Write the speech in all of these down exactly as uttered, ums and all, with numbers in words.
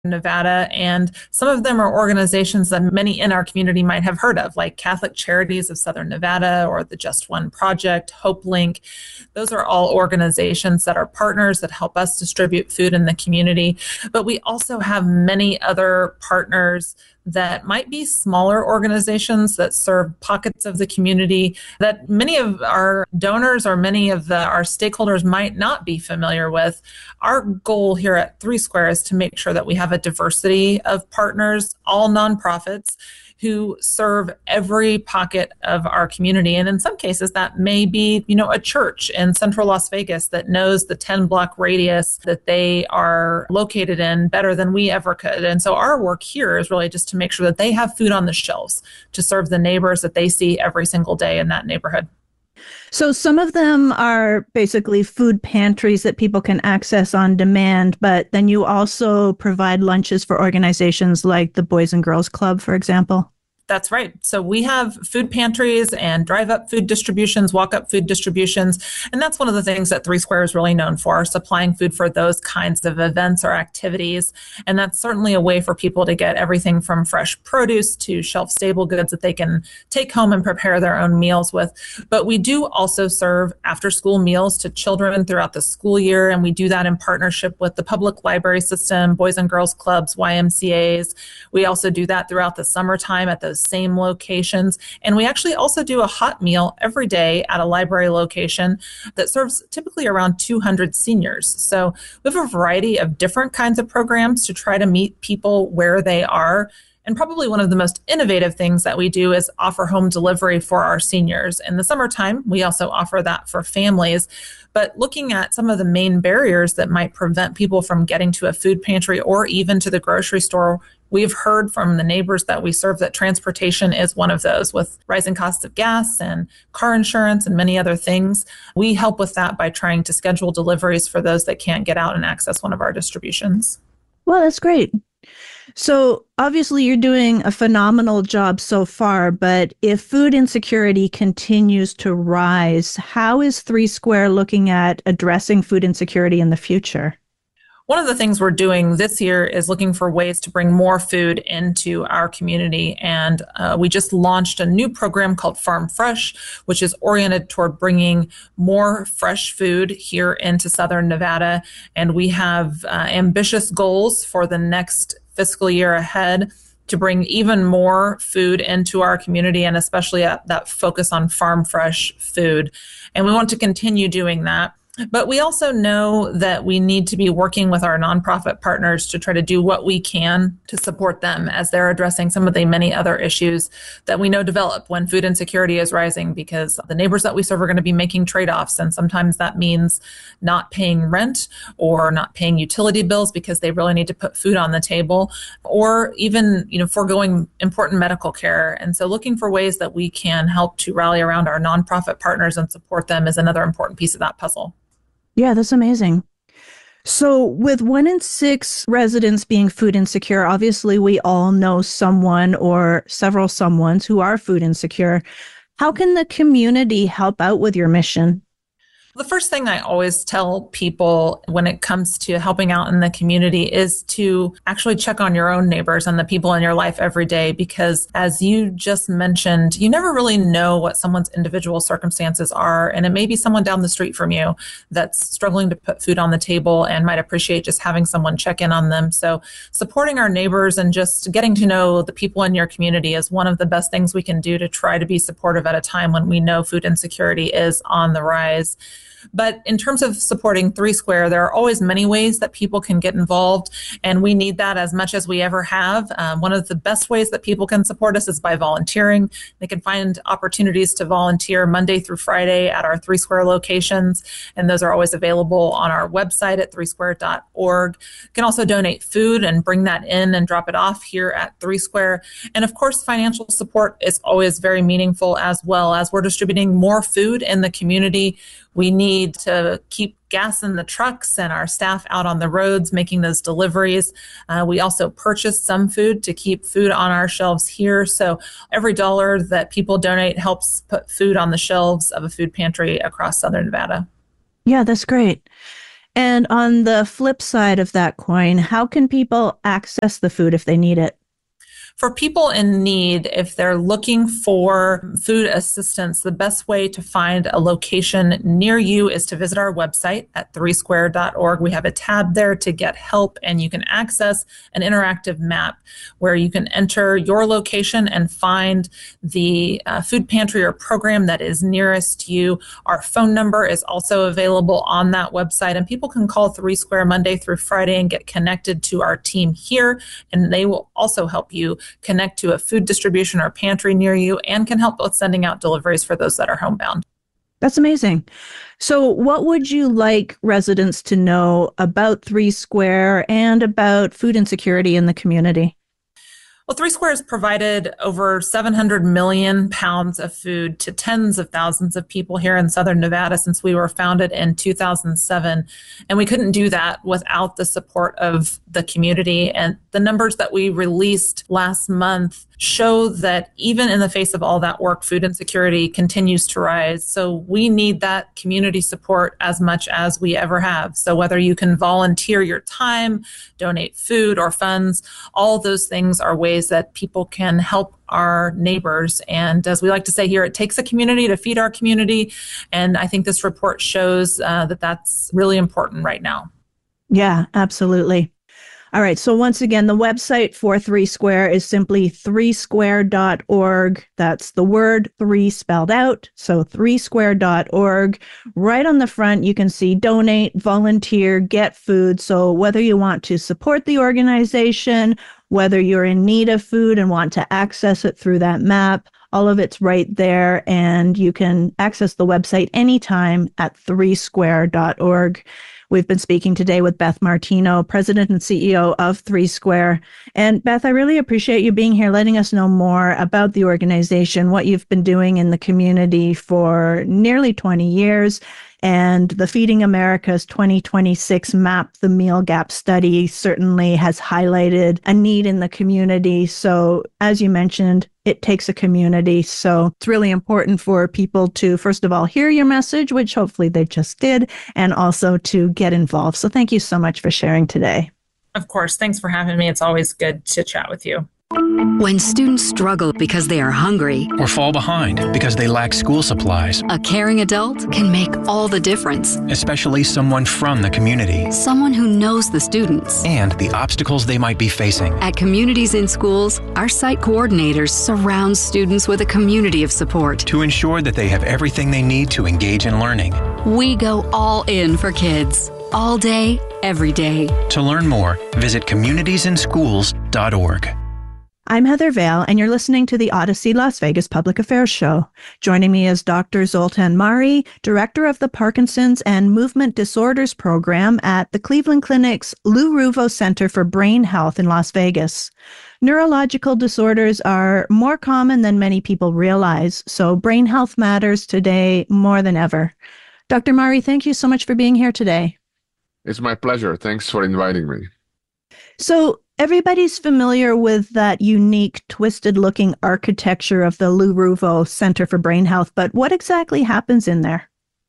Nevada, and some of them are organizations that many in our community might have heard of, like Catholic Charities of Southern Nevada or the Just One Project, Hope Link. Those are all organizations that are partners that help us distribute food in the community. But we also have many other partners that might be smaller organizations that serve pockets of the community that many of our donors or many of the, our stakeholders might not be familiar with. Our goal here at Three Square is to make sure that we have a diversity of partners, all nonprofits, who serve every pocket of our community. And in some cases, that may be, you know, a church in central Las Vegas that knows the ten block radius that they are located in better than we ever could. And so our work here is really just to make sure that they have food on the shelves to serve the neighbors that they see every single day in that neighborhood. So some of them are basically food pantries that people can access on demand, but then you also provide lunches for organizations like the Boys and Girls Club, for example. That's right. So we have food pantries and drive-up food distributions, walk-up food distributions. And that's one of the things that Three Square is really known for, supplying food for those kinds of events or activities. And that's certainly a way for people to get everything from fresh produce to shelf-stable goods that they can take home and prepare their own meals with. But we do also serve after-school meals to children throughout the school year. And we do that in partnership with the public library system, Boys and Girls Clubs, Y M C As. We also do that throughout the summertime at those same locations. And we actually also do a hot meal every day at a library location that serves typically around two hundred seniors. So we have a variety of different kinds of programs to try to meet people where they are. And probably one of the most innovative things that we do is offer home delivery for our seniors. In the summertime, we also offer that for families. But looking at some of the main barriers that might prevent people from getting to a food pantry or even to the grocery store, we've heard from the neighbors that we serve that transportation is one of those. With rising costs of gas and car insurance and many other things, we help with that by trying to schedule deliveries for those that can't get out and access one of our distributions. Well, that's great. So obviously you're doing a phenomenal job so far, but if food insecurity continues to rise, how is Three Square looking at addressing food insecurity in the future? One of the things we're doing this year is looking for ways to bring more food into our community. And uh, we just launched a new program called Farm Fresh, which is oriented toward bringing more fresh food here into Southern Nevada. And we have uh, ambitious goals for the next fiscal year ahead to bring even more food into our community, and especially at that focus on farm fresh food. And we want to continue doing that. But we also know that we need to be working with our nonprofit partners to try to do what we can to support them as they're addressing some of the many other issues that we know develop when food insecurity is rising, because the neighbors that we serve are going to be making trade-offs. And sometimes that means not paying rent or not paying utility bills because they really need to put food on the table, or even, you know, foregoing important medical care. And so looking for ways that we can help to rally around our nonprofit partners and support them is another important piece of that puzzle. Yeah, that's amazing. So with one in six residents being food insecure, obviously we all know someone or several someones who are food insecure. How can the community help out with your mission? The first thing I always tell people when it comes to helping out in the community is to actually check on your own neighbors and the people in your life every day, because as you just mentioned, you never really know what someone's individual circumstances are. And it may be someone down the street from you that's struggling to put food on the table and might appreciate just having someone check in on them. So supporting our neighbors and just getting to know the people in your community is one of the best things we can do to try to be supportive at a time when we know food insecurity is on the rise. But in terms of supporting Three Square, there are always many ways that people can get involved, and we need that as much as we ever have. Um, one of the best ways that people can support us is by volunteering. They can find opportunities to volunteer Monday through Friday at our Three Square locations, and those are always available on our website at three square dot org. You can also donate food and bring that in and drop it off here at Three Square. And of course, financial support is always very meaningful as well. As we're distributing more food in the community, we need to keep gas in the trucks and our staff out on the roads making those deliveries. Uh, we also purchase some food to keep food on our shelves here. So every dollar that people donate helps put food on the shelves of a food pantry across Southern Nevada. Yeah, that's great. And on the flip side of that coin, how can people access the food if they need it? For people in need, if they're looking for food assistance, the best way to find a location near you is to visit our website at three square dot org. We have a tab there to get help, and you can access an interactive map where you can enter your location and find the uh, food pantry or program that is nearest you. Our phone number is also available on that website, and people can call three Square Monday through Friday and get connected to our team here, and they will also help you connect to a food distribution or pantry near you and can help with sending out deliveries for those that are homebound. That's amazing. So what would you like residents to know about Three Square and about food insecurity in the community? Well, Three Square has provided over seven hundred million pounds of food to tens of thousands of people here in Southern Nevada since we were founded in two thousand seven. And we couldn't do that without the support of the community. And the numbers that we released last month show that even in the face of all that work, food insecurity continues to rise. So we need that community support as much as we ever have. So whether you can volunteer your time, donate food or funds, all those things are ways that people can help our neighbors. And as we like to say here, it takes a community to feed our community. And I think this report shows uh, that that's really important right now. Yeah, absolutely. All right. So once again, the website for Three Square is simply three square dot org. That's the word three spelled out. So three square dot org. Right on the front, you can see donate, volunteer, get food. So whether you want to support the organization, whether you're in need of food and want to access it through that map, all of it's right there. And you can access the website anytime at three square dot org. We've been speaking today with Beth Martino, President and C E O of Three Square. And Beth, I really appreciate you being here, letting us know more about the organization, what you've been doing in the community for nearly twenty years. And the Feeding America's twenty twenty-six Map the Meal Gap study certainly has highlighted a need in the community. So as you mentioned, it takes a community. So it's really important for people to, first of all, hear your message, which hopefully they just did, and also to get involved. So thank you so much for sharing today. Of course. Thanks for having me. It's always good to chat with you. When students struggle because they are hungry or fall behind because they lack school supplies, a caring adult can make all the difference. Especially someone from the community. Someone who knows the students and the obstacles they might be facing. At Communities in Schools, our site coordinators surround students with a community of support to ensure that they have everything they need to engage in learning. We go all in for kids, all day, every day. To learn more, visit communities in schools dot org. I'm Heather Vale, and you're listening to the Odyssey Las Vegas Public Affairs Show. Joining me is Doctor Zoltan Mari, Director of the Parkinson's and Movement Disorders Program at the Cleveland Clinic's Lou Ruvo Center for Brain Health in Las Vegas. Neurological disorders are more common than many people realize, so brain health matters today more than ever. Doctor Mari, thank you so much for being here today. It's my pleasure. Thanks for inviting me. So, everybody's familiar with that unique, twisted-looking architecture of the Lou Ruvo Center for Brain Health, but what exactly happens in there?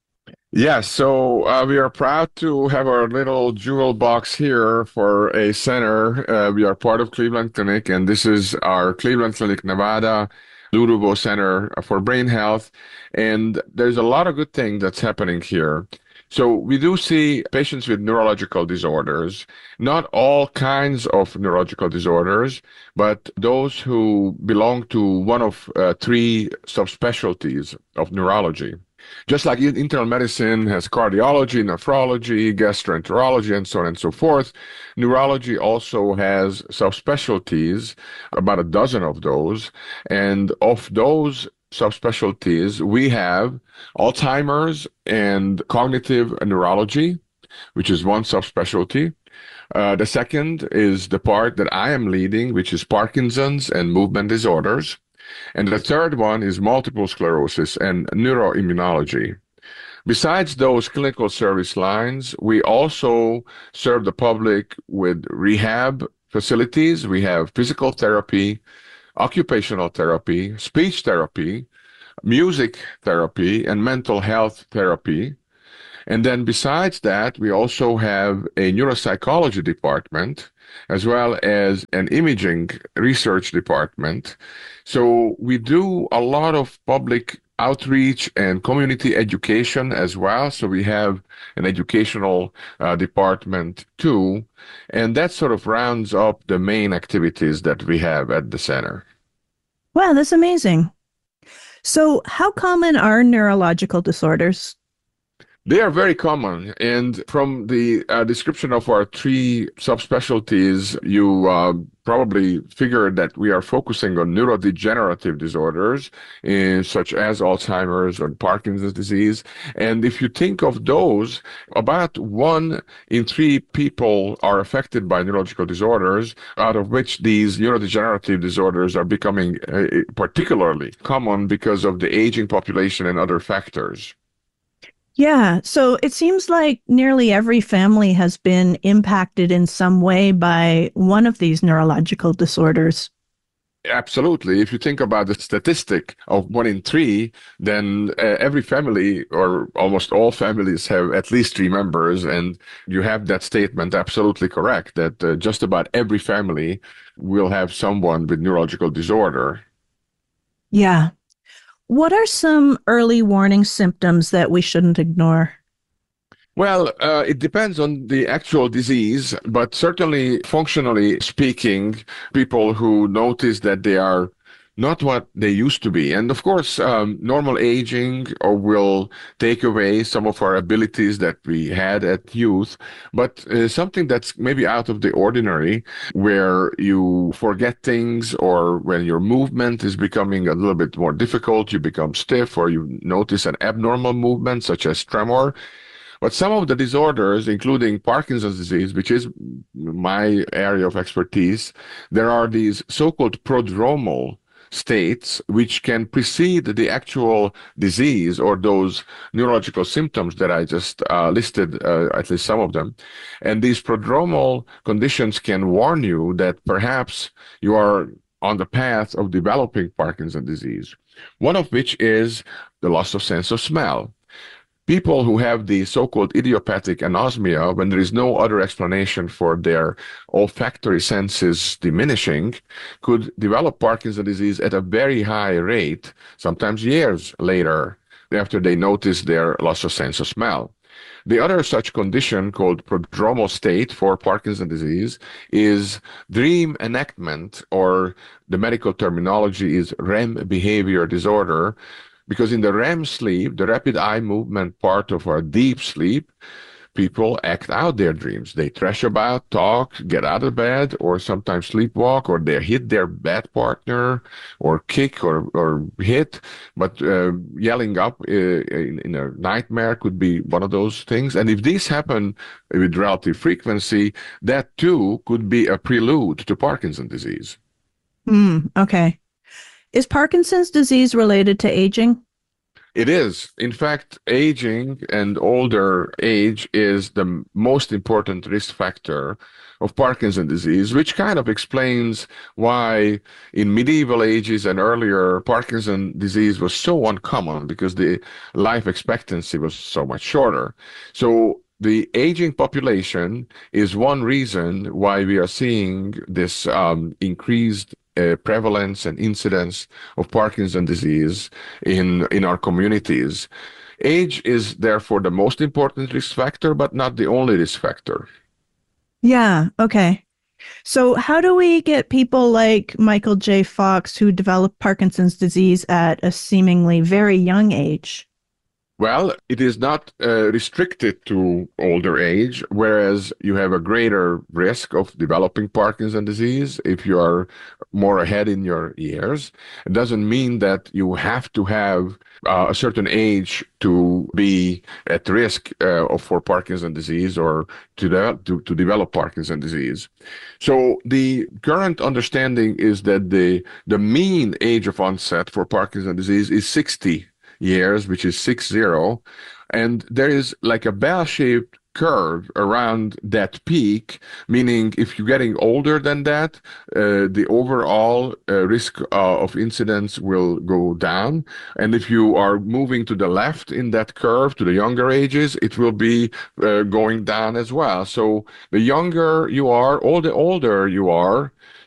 Yes, so uh, we are proud to have our little jewel box here for a center. Uh, we are part of Cleveland Clinic, and this is our Cleveland Clinic, Nevada, Lou Ruvo Center for Brain Health, and there's a lot of good things that's happening here. So we do see patients with neurological disorders, not all kinds of neurological disorders, but those who belong to one of uh, three subspecialties of neurology. Just like internal medicine has cardiology, nephrology, gastroenterology, and so on and so forth, neurology also has subspecialties, about a dozen of those, and of those subspecialties, we have Alzheimer's and cognitive neurology, which is one subspecialty. Uh, the second is the part that I am leading, which is Parkinson's and movement disorders. And the third one is multiple sclerosis and neuroimmunology. Besides those clinical service lines, we also serve the public with rehab facilities. We have physical therapy, occupational therapy, speech therapy, music therapy, and mental health therapy. And then besides that, we also have a neuropsychology department as well as an imaging research department. So we do a lot of public outreach and community education as well. So we have an educational uh, department too. And that sort of rounds up the main activities that we have at the center. Wow, that's amazing. So how common are neurological disorders? They are very common. And from the uh, description of our three subspecialties, you uh, probably figured that we are focusing on neurodegenerative disorders, uh, such as Alzheimer's or Parkinson's disease. And if you think of those, about one in three people are affected by neurological disorders, out of which these neurodegenerative disorders are becoming uh, particularly common because of the aging population and other factors. Yeah, so it seems like nearly every family has been impacted in some way by one of these neurological disorders. Absolutely. If you think about the statistic of one in three, then uh, every family or almost all families have at least three members. And you have that statement absolutely correct that uh, just about every family will have someone with neurological disorder. Yeah. What are some early warning symptoms that we shouldn't ignore? Well, uh, it depends on the actual disease, but certainly functionally speaking, people who notice that they are not what they used to be. And of course, um, normal aging or will take away some of our abilities that we had at youth, but uh, something that's maybe out of the ordinary, where you forget things or when your movement is becoming a little bit more difficult, you become stiff or you notice an abnormal movement such as tremor. But some of the disorders, including Parkinson's disease, which is my area of expertise, there are these so-called prodromal states which can precede the actual disease or those neurological symptoms that I just uh, listed, uh, at least some of them. And these prodromal conditions can warn you that perhaps you are on the path of developing Parkinson's disease, one of which is the loss of sense of smell. People who have the so-called idiopathic anosmia, when there is no other explanation for their olfactory senses diminishing, could develop Parkinson's disease at a very high rate, sometimes years later, after they notice their loss of sense of smell. The other such condition called prodromal state for Parkinson's disease is dream enactment, or the medical terminology is R E M behavior disorder. Because in the R E M sleep, the rapid eye movement part of our deep sleep, people act out their dreams. They thrash about, talk, get out of bed, or sometimes sleepwalk, or they hit their bed partner, or kick, or, or hit. But uh, yelling up uh, in, in a nightmare could be one of those things. And if these happen with relative frequency, that too could be a prelude to Parkinson's disease. Mm, okay. Is Parkinson's disease related to aging? It is. In fact, aging and older age is the most important risk factor of Parkinson's disease, which kind of explains why in medieval ages and earlier, Parkinson's disease was so uncommon because the life expectancy was so much shorter. So the aging population is one reason why we are seeing this um, increased Uh, prevalence and incidence of Parkinson's disease in, in our communities. Age is therefore the most important risk factor, but not the only risk factor. Yeah, okay. So how do we get people like Michael J. Fox who develop Parkinson's disease at a seemingly very young age? Well, it is not uh, restricted to older age, whereas you have a greater risk of developing Parkinson's disease if you are more ahead in your years. It doesn't mean that you have to have uh, a certain age to be at risk uh, for Parkinson's disease or to, de- to, to develop Parkinson's disease. So the current understanding is that the, the mean age of onset for Parkinson's disease is sixty years, which is six zero, and there is like a bell-shaped curve around that peak, meaning if you're getting older than that, uh, the overall uh, risk uh, of incidents will go down. And if you are moving to the left in that curve to the younger ages, it will be uh, going down as well. So the younger you are, all the older you are,